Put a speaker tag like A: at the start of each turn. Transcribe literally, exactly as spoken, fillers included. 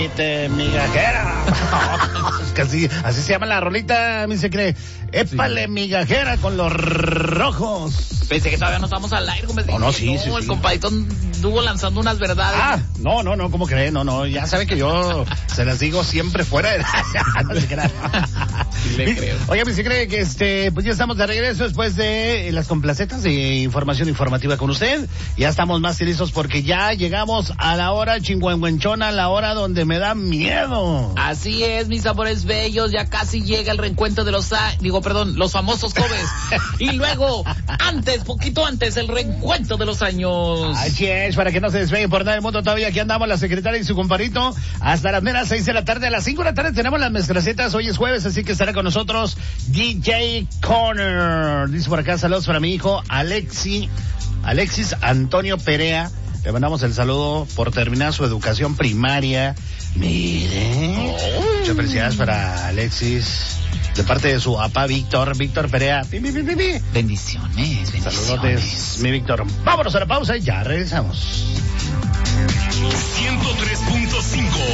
A: Migajera. Es que así, así se llama la rolita, mi secre. Épale, sí. Migajera con los rojos.
B: Pensé que todavía no estamos al aire, compadre.
A: No, no, sí,
B: no,
A: sí,
B: el
A: sí.
B: compadrito estuvo lanzando unas verdades.
A: Ah, no, no, no, ¿cómo cree? No, no, ya sabe que yo se las digo siempre fuera de la... No se crea.
B: Sí le creo.
A: Oye, mi secre, que este, pues ya estamos de regreso después de las complacetas de información informativa con usted. Ya estamos más que listos porque ya llegamos a la hora chingüengüenchona, la hora donde me da miedo.
B: Así es, mis sabores bellos, ya casi llega el reencuentro de los, a... digo, perdón, los famosos jóvenes. Y luego, antes, poquito antes, el reencuentro de los años.
A: Así es, para que no se despegue por nada del mundo todavía, aquí andamos la secretaria y su comparito hasta las meras seis de la tarde. A las cinco de la tarde tenemos las mezclacetas, hoy es jueves, así que estará con nosotros D J Corner. Dice por acá, saludos para mi hijo Alexi, Alexis Antonio Perea. Le mandamos el saludo por terminar su educación primaria. Mire, oh. Muchas felicidades para Alexis, de parte de su papá Víctor, Víctor Perea. Pi, pi, pi, pi.
B: Bendiciones, bendiciones.
A: Saludos, mi Víctor. Vámonos a la pausa y ya regresamos.
C: ciento tres punto cinco